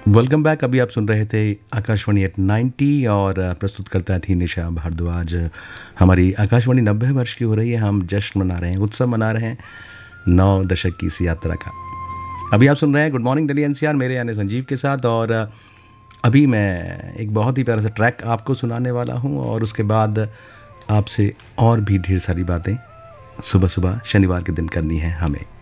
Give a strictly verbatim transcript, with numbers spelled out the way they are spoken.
Welcome back. अभी आप सुन रहे थे आकाशवाणी एट नाइन्टी और अ, प्रस्तुत करता थी निशा भारद्वाज। हमारी आकाशवाणी नब्बे वर्ष की हो रही है। हम जश्न मना रहे हैं, उत्सव मना रहे हैं नौ दशक की इस यात्रा का। अभी आप सुन रहे हैं गुड मॉर्निंग दिल्ली एनसीआर मेरे यानी संजीव के साथ। और अ, अभी मैं एक बहुत ही प्यारा सा ट्रैक आपको सुनाने वाला हूँ और उसके बाद आपसे और भी ढेर सारी बातें सुबह सुबह शनिवार के दिन करनी है हमें।